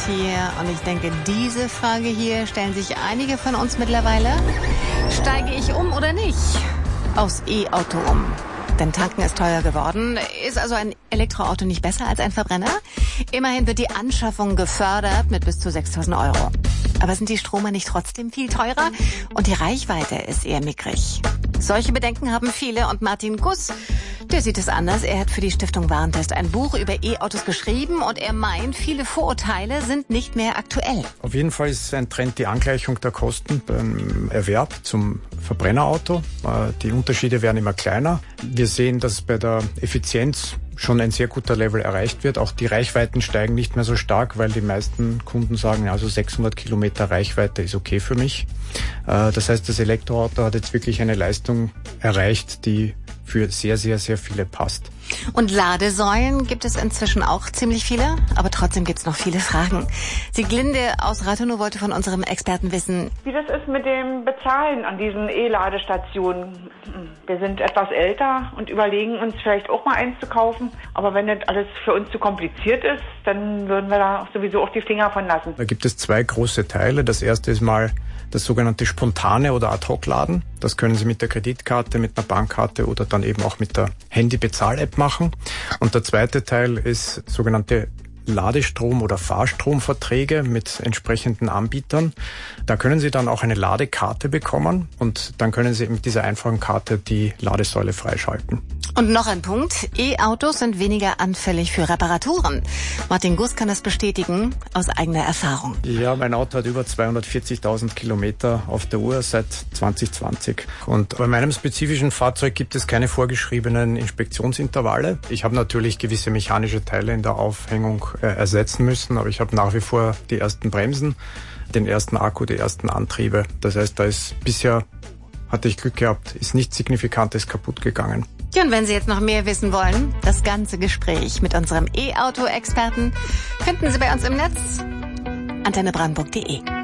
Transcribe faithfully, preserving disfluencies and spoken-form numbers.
hier und ich denke, diese Frage hier stellen sich einige von uns mittlerweile. Steige ich um oder nicht? Aufs E-Auto um. Denn tanken ist teuer geworden. Ist also ein Elektroauto nicht besser als ein Verbrenner? Immerhin wird die Anschaffung gefördert mit bis zu sechstausend Euro. Aber sind die Stromer nicht trotzdem viel teurer? Und die Reichweite ist eher mickrig. Solche Bedenken haben viele und Martin Guss, der sieht es anders. Er hat für die Stiftung Warentest ein Buch über E-Autos geschrieben und er meint, viele Vorurteile sind nicht mehr aktuell. Auf jeden Fall ist ein Trend die Angleichung der Kosten beim Erwerb zum Verbrennerauto. Die Unterschiede werden immer kleiner. Wir sehen, dass bei der Effizienz schon ein sehr guter Level erreicht wird. Auch die Reichweiten steigen nicht mehr so stark, weil die meisten Kunden sagen, also sechshundert Kilometer Reichweite ist okay für mich. Das heißt, das Elektroauto hat jetzt wirklich eine Leistung erreicht, die für sehr, sehr, sehr viele passt. Und Ladesäulen gibt es inzwischen auch ziemlich viele, aber trotzdem gibt es noch viele Fragen. Sieglinde aus Rathenow wollte von unserem Experten wissen, wie das ist mit dem Bezahlen an diesen E-Ladestationen. Wir sind etwas älter und überlegen uns vielleicht auch mal eins zu kaufen. Aber wenn das alles für uns zu kompliziert ist, dann würden wir da sowieso auch die Finger von lassen. Da gibt es zwei große Teile. Das erste ist mal das sogenannte spontane oder Ad-Hoc-Laden. Das können Sie mit der Kreditkarte, mit einer Bankkarte oder dann eben auch mit der Handy-Bezahl-App machen. Und der zweite Teil ist sogenannte Ladestrom- oder Fahrstromverträge mit entsprechenden Anbietern. Da können Sie dann auch eine Ladekarte bekommen und dann können Sie mit dieser einfachen Karte die Ladesäule freischalten. Und noch ein Punkt, E-Autos sind weniger anfällig für Reparaturen. Martin Guss kann das bestätigen aus eigener Erfahrung. Ja, mein Auto hat über zweihundertvierzigtausend Kilometer auf der Uhr seit zwanzig zwanzig. Und bei meinem spezifischen Fahrzeug gibt es keine vorgeschriebenen Inspektionsintervalle. Ich habe natürlich gewisse mechanische Teile in der Aufhängung äh, ersetzen müssen, aber ich habe nach wie vor die ersten Bremsen, den ersten Akku, die ersten Antriebe. Das heißt, da ist bisher, hatte ich Glück gehabt, ist nichts Signifikantes kaputt gegangen. Ja, und wenn Sie jetzt noch mehr wissen wollen, das ganze Gespräch mit unserem E-Auto-Experten finden Sie bei uns im Netz antenne brandenburg punkt de.